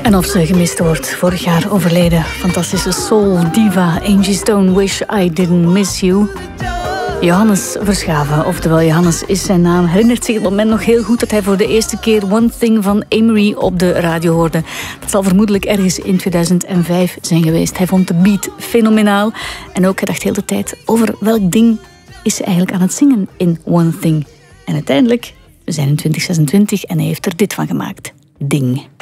En of ze gemist wordt. Vorig jaar overleden. Fantastische soul diva Angie Stone, Wish I Didn't Miss You. Johannes Verschaven, oftewel Johannes is zijn naam, herinnert zich het moment nog heel goed dat hij voor de eerste keer One Thing van Amory op de radio hoorde. Dat zal vermoedelijk ergens in 2005 zijn geweest. Hij vond de beat fenomenaal en ook hij dacht heel de tijd over welk ding is ze eigenlijk aan het zingen in One Thing. En uiteindelijk, we zijn in 2026 en hij heeft er dit van gemaakt. Ding.